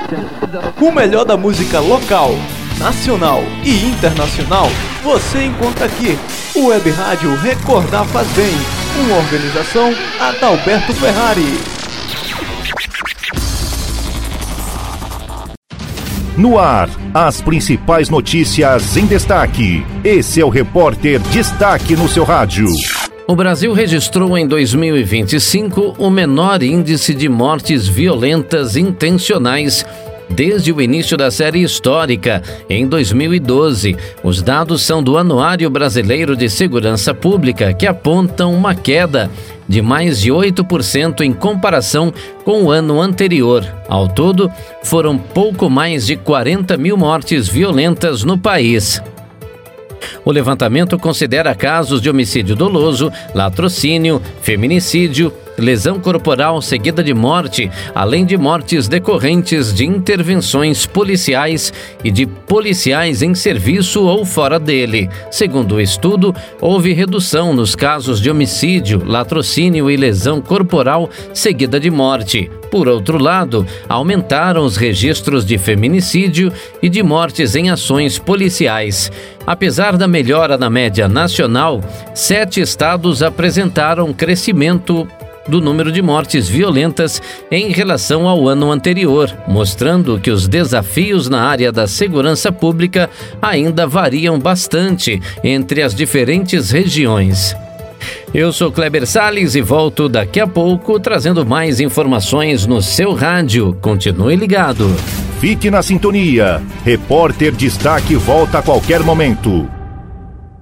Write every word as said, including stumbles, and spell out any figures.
O melhor da música local, nacional e internacional você encontra aqui. O Web Rádio Recordar Faz Bem, uma organização Adalberto Ferrari. No ar, as principais notícias em destaque. Esse é o Repórter Destaque no seu rádio. O Brasil registrou em dois mil e vinte e cinco o menor índice de mortes violentas intencionais desde o início da série histórica, em dois mil e doze. Os dados são do Anuário Brasileiro de Segurança Pública, que apontam uma queda de mais de oito por cento em comparação com o ano anterior. Ao todo, foram pouco mais de quarenta mil mortes violentas no país. O levantamento considera casos de homicídio doloso, latrocínio, feminicídio, lesão corporal seguida de morte, além de mortes decorrentes de intervenções policiais e de policiais em serviço ou fora dele. Segundo o estudo, houve redução nos casos de homicídio, latrocínio e lesão corporal seguida de morte. Por outro lado, aumentaram os registros de feminicídio e de mortes em ações policiais. Apesar da melhora na média nacional, sete estados apresentaram crescimento do número de mortes violentas em relação ao ano anterior, mostrando que os desafios na área da segurança pública ainda variam bastante entre as diferentes regiões. Eu sou Kleber Salles e volto daqui a pouco trazendo mais informações no seu rádio. Continue ligado. Fique na sintonia. Repórter Destaque volta a qualquer momento.